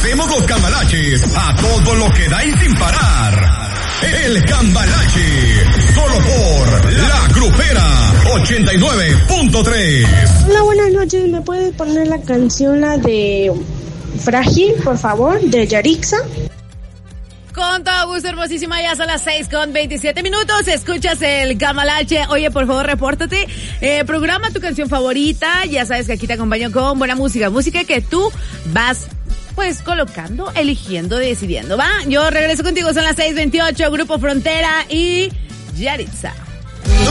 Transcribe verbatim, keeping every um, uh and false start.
hacemos los cambalaches a todo lo que da y sin parar. El Cambalache, solo por La Grupera ochenta y nueve punto tres. Hola, buenas noches. ¿Me puedes poner la canción, la de Frágil, por favor, de Yarixa? Con todo gusto, hermosísima. Ya son las seis con veintisiete minutos. Escuchas el Cambalache. Oye, por favor, repórtate. Eh, programa tu canción favorita. Ya sabes que aquí te acompaño con buena música. Música que tú vas, pues, colocando, eligiendo, decidiendo, ¿va? Yo regreso contigo. Son las seis veintiocho. Grupo Frontera y Yarixa.